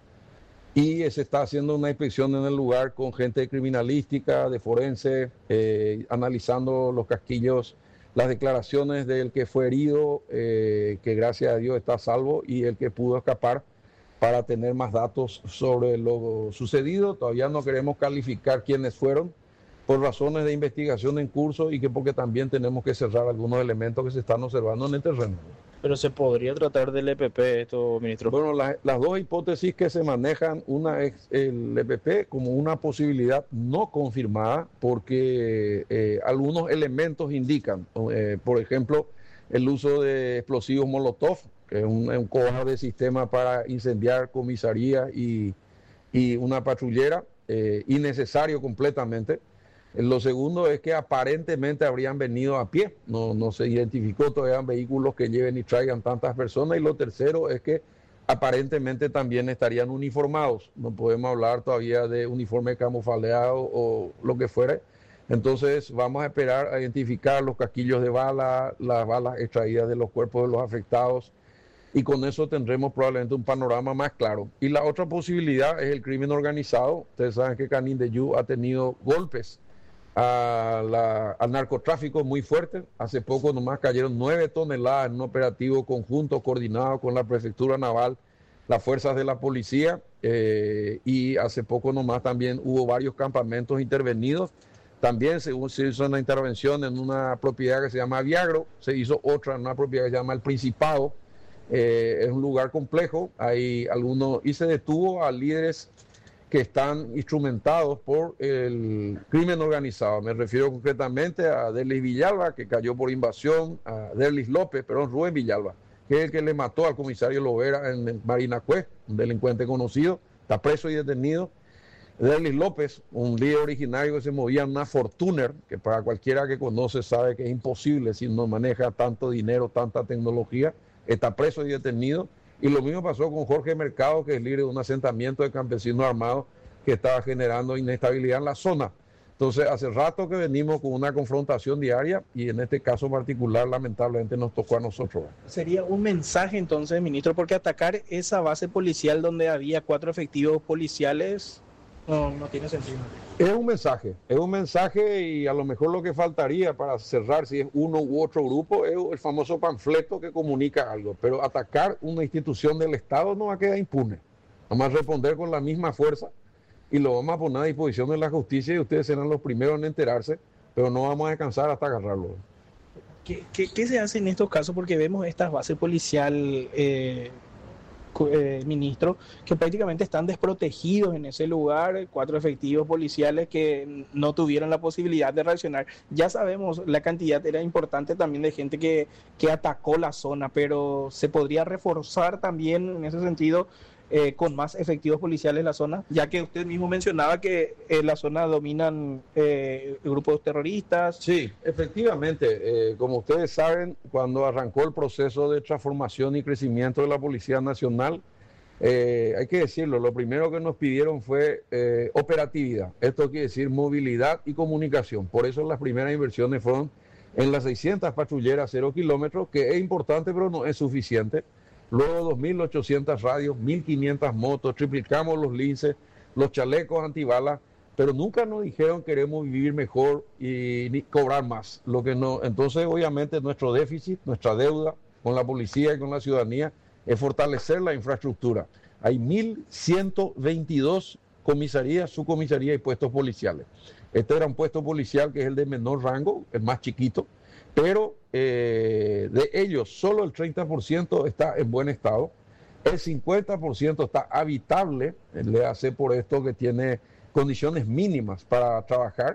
Y se está haciendo una inspección en el lugar con gente de criminalística, de forense, eh, analizando los casquillos, las declaraciones del que fue herido, eh, que gracias a Dios está a salvo, y el que pudo escapar, para tener más datos sobre lo sucedido. Todavía no queremos calificar quiénes fueron, por razones de investigación en curso y que porque también tenemos que cerrar algunos elementos que se están observando en el terreno. Pero se podría tratar del E P P esto, ministro. Bueno, la, las dos hipótesis que se manejan, una es el E P P como una posibilidad no confirmada, porque eh, algunos elementos indican, eh, por ejemplo, el uso de explosivos Molotov, que es un, un cobarde sistema para incendiar comisaría y, y una patrullera, eh, innecesario completamente. Lo segundo es que aparentemente habrían venido a pie, no, no se identificó todavía vehículos que lleven y traigan tantas personas. Y lo tercero es que aparentemente también estarían uniformados, no podemos hablar todavía de uniforme camuflajeado o lo que fuere. Entonces vamos a esperar a identificar los casquillos de bala, las balas extraídas de los cuerpos de los afectados, y con eso tendremos probablemente un panorama más claro. Y la otra posibilidad es el crimen organizado. Ustedes saben que Canindeyú ha tenido golpes A la, al narcotráfico muy fuerte. Hace poco nomás cayeron nueve toneladas en un operativo conjunto coordinado con la Prefectura Naval, las fuerzas de la policía, eh, y hace poco nomás también hubo varios campamentos intervenidos. También se, se hizo una intervención en una propiedad que se llama Viagro, se hizo otra en una propiedad que se llama El Principado. Eh, es un lugar complejo, hay algunos, y se detuvo a líderes que están instrumentados por el crimen organizado. Me refiero concretamente a Derlis Villalba, que cayó por invasión, a Derlis López, perdón, Rubén Villalba, que es el que le mató al comisario Lovera en Marinacué, un delincuente conocido, está preso y detenido. Derlis López, un líder originario que se movía en una Fortuner, que para cualquiera que conoce sabe que es imposible si no maneja tanto dinero, tanta tecnología, está preso y detenido. Y lo mismo pasó con Jorge Mercado, que es líder de un asentamiento de campesinos armados que estaba generando inestabilidad en la zona. Entonces, hace rato que venimos con una confrontación diaria y en este caso particular, lamentablemente, nos tocó a nosotros. Sería un mensaje entonces, ministro, porque atacar esa base policial donde había cuatro efectivos policiales no, no tiene sentido. Es un mensaje, es un mensaje y a lo mejor lo que faltaría para cerrar, si es uno u otro grupo, es el famoso panfleto que comunica algo. Pero atacar una institución del Estado no va a quedar impune. Vamos a responder con la misma fuerza y lo vamos a poner a disposición de la justicia y ustedes serán los primeros en enterarse, pero no vamos a descansar hasta agarrarlo. ¿Qué, qué, qué se hace en estos casos? Porque vemos estas bases policial, eh, eh, ministro, que prácticamente están desprotegidos en ese lugar, cuatro efectivos policiales que no tuvieron la posibilidad de reaccionar. Ya sabemos, la cantidad era importante también de gente que, que atacó la zona, pero se podría reforzar también en ese sentido eh, con más efectivos policiales en la zona, ya que usted mismo mencionaba que en la zona dominan eh, grupos terroristas. Sí, efectivamente, eh, como ustedes saben, cuando arrancó el proceso de transformación y crecimiento de la Policía Nacional, eh, hay que decirlo, lo primero que nos pidieron fue eh, operatividad. Esto quiere decir movilidad y comunicación. Por eso las primeras inversiones fueron en las seiscientas patrulleras cero kilómetros, que es importante pero no es suficiente. Luego dos mil ochocientas radios, mil quinientas motos, triplicamos los linces, los chalecos antibalas, pero nunca nos dijeron queremos vivir mejor y ni cobrar más. Lo que no, entonces obviamente nuestro déficit, nuestra deuda con la policía y con la ciudadanía es fortalecer la infraestructura. Hay mil ciento veintidós comisarías, subcomisarías y puestos policiales. Este era un puesto policial que es el de menor rango, el más chiquito, pero eh, de ellos solo el treinta por ciento está en buen estado, el cincuenta por ciento está habitable, le hace por esto que tiene condiciones mínimas para trabajar,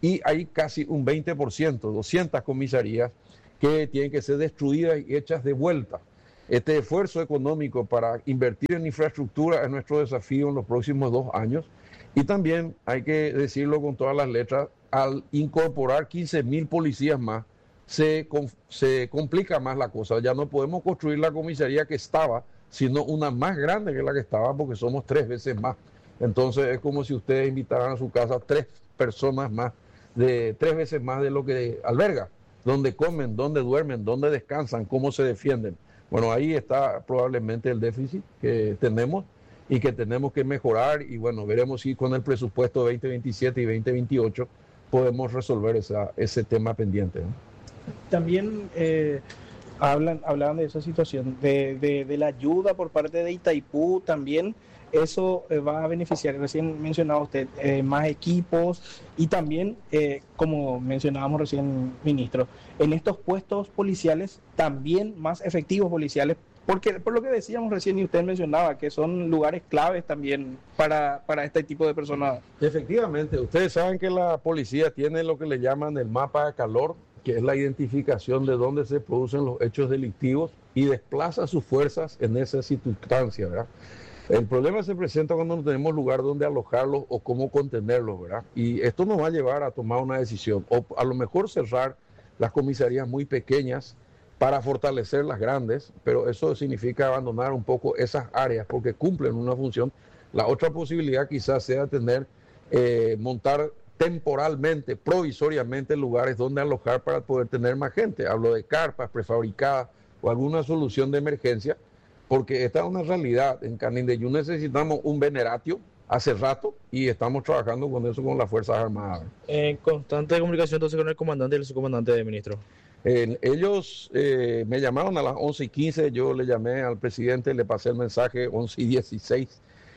y hay casi un veinte por ciento, doscientas comisarías que tienen que ser destruidas y hechas de vuelta. Este esfuerzo económico para invertir en infraestructura es nuestro desafío en los próximos dos años y también hay que decirlo con todas las letras, al incorporar quince mil policías más, se, se complica más la cosa. Ya no podemos construir la comisaría que estaba, sino una más grande que la que estaba porque somos tres veces más. Entonces es como si ustedes invitaran a su casa tres personas más, de tres veces más de lo que alberga, donde comen, donde duermen, donde descansan, cómo se defienden. Bueno, ahí está probablemente el déficit que tenemos y que tenemos que mejorar y bueno, veremos si con el presupuesto veinte veintisiete y veinte veintiocho podemos resolver esa, ese tema pendiente, ¿no? También eh, hablan, hablaban de esa situación, de, de, de la ayuda por parte de Itaipú también. Eso eh, va a beneficiar, recién mencionaba usted, eh, más equipos y también, eh, como mencionábamos recién, ministro, en estos puestos policiales también más efectivos policiales, porque por lo que decíamos recién y usted mencionaba, que son lugares claves también para, para este tipo de personas. Efectivamente, ustedes saben que la policía tiene lo que le llaman el mapa de calor, que es la identificación de dónde se producen los hechos delictivos y desplaza sus fuerzas en esa circunstancia, ¿verdad? El problema se presenta cuando no tenemos lugar donde alojarlos o cómo contenerlos, ¿verdad? Y esto nos va a llevar a tomar una decisión, o a lo mejor cerrar las comisarías muy pequeñas para fortalecer las grandes, pero eso significa abandonar un poco esas áreas porque cumplen una función. La otra posibilidad quizás sea tener, eh, montar temporalmente, provisoriamente lugares donde alojar para poder tener más gente. Hablo de carpas prefabricadas o alguna solución de emergencia, porque esta es una realidad. En Canindeyú necesitamos un veneratio hace rato y estamos trabajando con eso con las Fuerzas Armadas. En constante comunicación entonces con el comandante y el subcomandante de ministro. Eh, ellos eh, me llamaron a las once y quince, yo le llamé al presidente, le pasé el mensaje once y dieciséis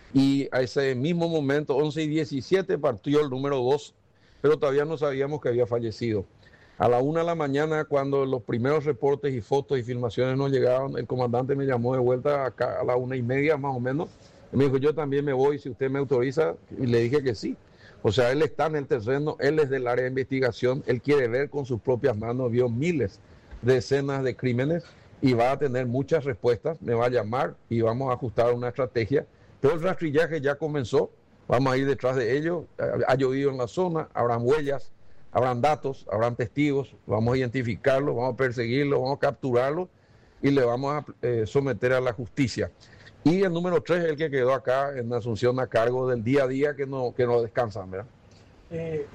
y a ese mismo momento, once y diecisiete, partió el número dos, pero todavía no sabíamos que había fallecido. A la una de la mañana, cuando los primeros reportes y fotos y filmaciones nos llegaron, el comandante me llamó de vuelta acá a la una y media más o menos. Y me dijo, yo también me voy si usted me autoriza. Y le dije que sí. O sea, él está en el terreno, él es del área de investigación, él quiere ver con sus propias manos, vio miles de escenas de crímenes y va a tener muchas respuestas. Me va a llamar y vamos a ajustar una estrategia. Pero el rastrillaje ya comenzó, vamos a ir detrás de ellos. Ha llovido en la zona, habrán huellas. Habrán datos, habrán testigos, vamos a identificarlos, vamos a perseguirlos, vamos a capturarlos y le vamos a eh, someter a la justicia. Y el número tres es el que quedó acá en Asunción a cargo del día a día que no, que no descansan, ¿verdad? Eh,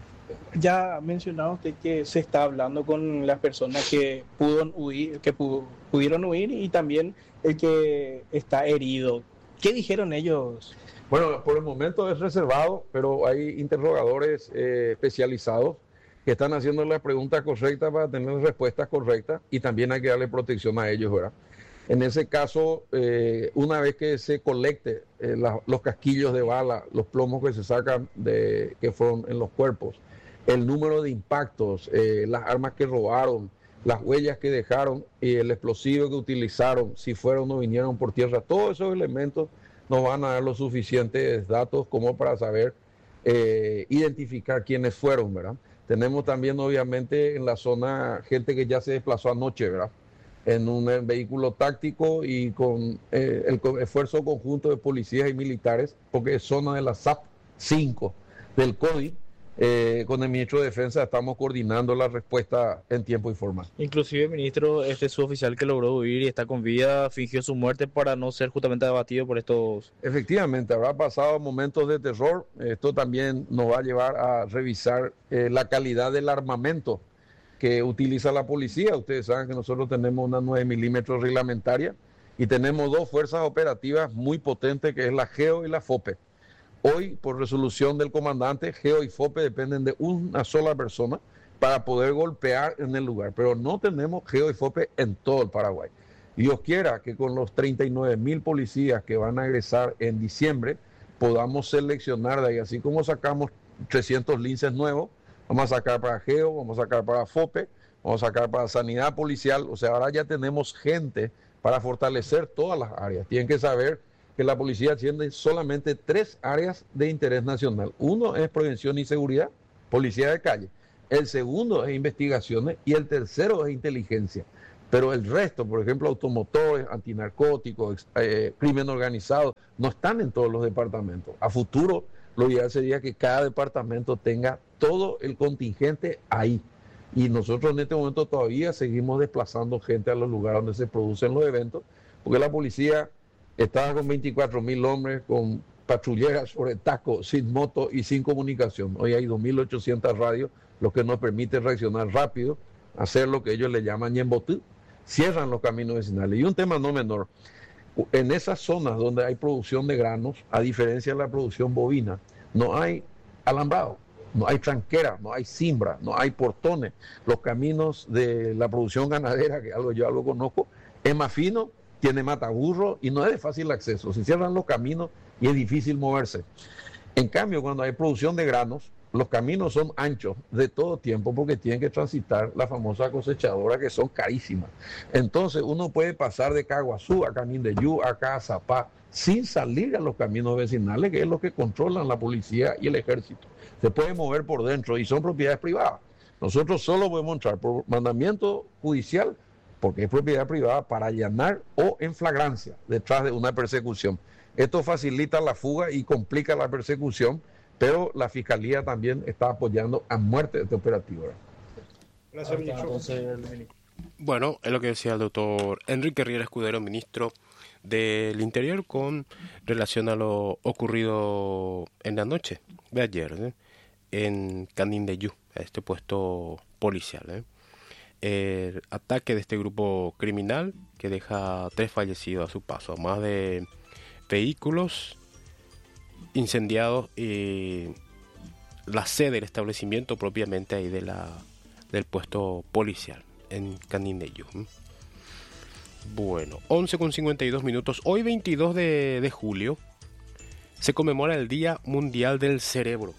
ya mencionaba usted que se está hablando con las personas que, pudo huir, que pudo, pudieron huir y también el que está herido. ¿Qué dijeron ellos? Bueno, por el momento es reservado, pero hay interrogadores eh, especializados que están haciendo las preguntas correctas para tener respuestas correctas y también hay que darle protección a ellos, ¿verdad? En ese caso, eh, una vez que se colecte eh, la, los casquillos de bala, los plomos que se sacan de que fueron en los cuerpos, el número de impactos, eh, las armas que robaron, las huellas que dejaron y el explosivo que utilizaron, si fueron o vinieron por tierra, todos esos elementos nos van a dar los suficientes datos como para saber eh, identificar quiénes fueron, ¿verdad? Tenemos también, obviamente, en la zona gente que ya se desplazó anoche, ¿verdad? En un en vehículo táctico y con eh, el co- esfuerzo conjunto de policías y militares, porque es zona de la S A P cinco del CODI. Eh, con el ministro de Defensa estamos coordinando la respuesta en tiempo y forma. Inclusive, ministro, este suboficial que logró huir y está con vida, fingió su muerte para no ser justamente abatido por estos... Efectivamente, habrá pasado momentos de terror. Esto también nos va a llevar a revisar eh, la calidad del armamento que utiliza la policía. Ustedes saben que nosotros tenemos una nueve milímetros reglamentaria y tenemos dos fuerzas operativas muy potentes, que es la GEO y la FOPE. Hoy, por resolución del comandante, GEO y FOPE dependen de una sola persona para poder golpear en el lugar, pero no tenemos GEO y FOPE en todo el Paraguay. Dios quiera que con los treinta y nueve mil policías que van a egresar en diciembre, podamos seleccionar de ahí, así como sacamos trescientos linces nuevos, vamos a sacar para GEO, vamos a sacar para FOPE, vamos a sacar para Sanidad Policial, o sea, ahora ya tenemos gente para fortalecer todas las áreas. Tienen que saber que la policía atiende solamente tres áreas de interés nacional. Uno es prevención y seguridad, policía de calle. el segundo es investigaciones y el tercero es inteligencia. Pero el resto, por ejemplo, automotores, antinarcóticos, eh, crimen organizado, no están en todos los departamentos. A futuro, lo ideal sería que cada departamento tenga todo el contingente ahí. Y nosotros en este momento todavía seguimos desplazando gente a los lugares donde se producen los eventos, porque la policía estaba con veinticuatro mil hombres, con patrulleras sobre taco, sin moto y sin comunicación. Hoy hay dos mil ochocientas radios, lo que nos permite reaccionar rápido, hacer lo que ellos le llaman ñembotú. Cierran los caminos vecinales. Y un tema no menor, en esas zonas donde hay producción de granos, a diferencia de la producción bovina, no hay alambrado, no hay tranquera, no hay cimbra, no hay portones. Los caminos de la producción ganadera, que algo yo algo conozco, es más fino, tiene mataburro y no es de fácil acceso. Se cierran los caminos y es difícil moverse. En cambio, cuando hay producción de granos, los caminos son anchos de todo tiempo porque tienen que transitar la famosa cosechadora, que son carísimas. Entonces uno puede pasar de Caguazú a Canindeyú, acá a Zapá, sin salir a los caminos vecinales, que es lo que controlan la policía y el ejército. Se puede mover por dentro y son propiedades privadas. Nosotros solo podemos entrar por mandamiento judicial, porque es propiedad privada, para allanar o en flagrancia detrás de una persecución. Esto facilita la fuga y complica la persecución, pero la Fiscalía también está apoyando a muerte este operativo. Gracias, ministro. Bueno, es lo que decía el doctor Enrique Riera Escudero, ministro del Interior, con relación a lo ocurrido en la noche de ayer, ¿eh? en Canindeyú, a este puesto policial. ¿eh? El ataque de este grupo criminal que deja tres fallecidos a su paso, más de vehículos incendiados y la sede del establecimiento propiamente ahí de la del puesto policial en Canindeyú. Bueno, once con cincuenta y dos minutos. Hoy veintidós de julio se conmemora el Día Mundial del Cerebro.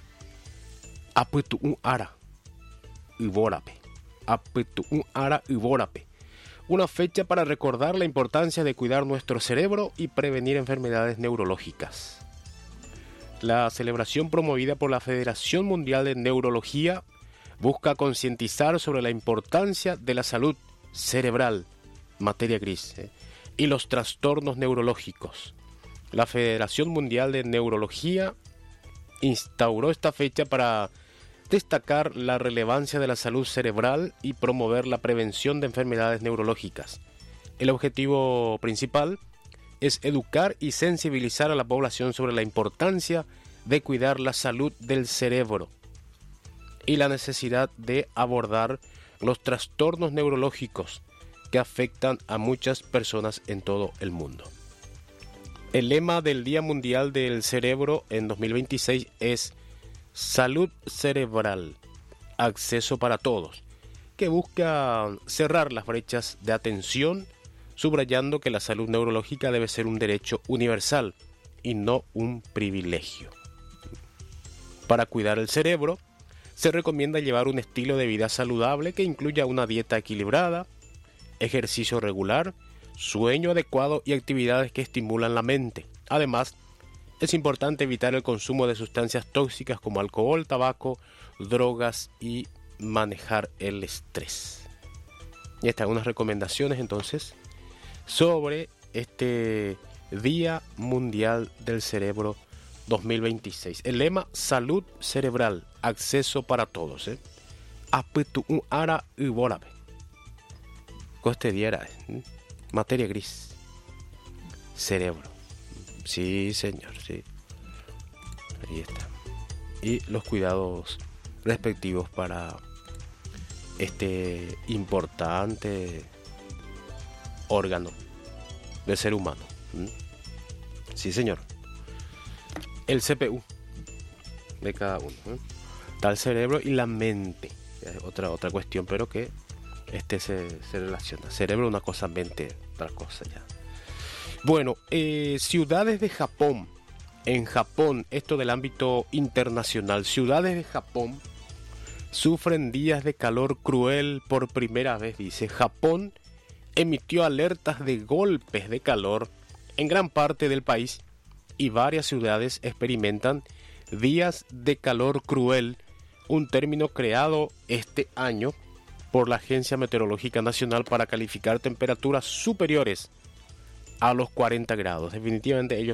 Apetu un ara Iborape. Apetu un ara Iborape. Una fecha para recordar la importancia de cuidar nuestro cerebro y prevenir enfermedades neurológicas. La celebración promovida por la Federación Mundial de Neurología busca concientizar sobre la importancia de la salud cerebral, materia gris, ¿eh? y los trastornos neurológicos. La Federación Mundial de Neurología instauró esta fecha para destacar la relevancia de la salud cerebral y promover la prevención de enfermedades neurológicas. El objetivo principal es educar y sensibilizar a la población sobre la importancia de cuidar la salud del cerebro y la necesidad de abordar los trastornos neurológicos que afectan a muchas personas en todo el mundo. El lema del Día Mundial del Cerebro en dos mil veintiséis es Salud Cerebral, Acceso para Todos, que busca cerrar las brechas de atención, subrayando que la salud neurológica debe ser un derecho universal y no un privilegio. Para cuidar el cerebro, se recomienda llevar un estilo de vida saludable que incluya una dieta equilibrada, ejercicio regular, sueño adecuado y actividades que estimulan la mente. Además, es importante evitar el consumo de sustancias tóxicas como alcohol, tabaco, drogas y manejar el estrés. Y estas son unas recomendaciones entonces sobre este Día Mundial del Cerebro dos mil veintiséis. El lema Salud Cerebral, Acceso para Todos. ¿eh? Apetu un ara iborabe. Coste diera. ¿eh? Materia gris. Cerebro. Sí, señor, sí. Ahí está. Y los cuidados respectivos para este importante órgano del ser humano. ¿Mm? Sí, señor. El C P U de cada uno. ¿eh? Está el cerebro y la mente. Es otra, otra cuestión, pero que este se, se relaciona. Cerebro una cosa, mente otra cosa ya. Bueno, eh, ciudades de Japón. En Japón, esto del ámbito internacional. Ciudades de Japón sufren días de calor cruel por primera vez, dice. Japón emitió alertas de golpes de calor en gran parte del país y varias ciudades experimentan días de calor cruel un término creado este año por la Agencia Meteorológica Nacional para calificar temperaturas superiores a los cuarenta grados. Definitivamente ellos